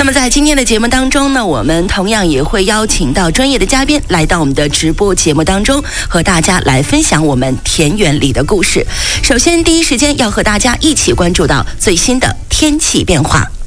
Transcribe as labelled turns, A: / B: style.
A: 么在今天的节目当中呢，我们同样也会邀请到专业的嘉宾来到我们的直播节目当中，和大家来分享我们田园里的故事。首先第一时间要和大家一起关注到最新的天气变化。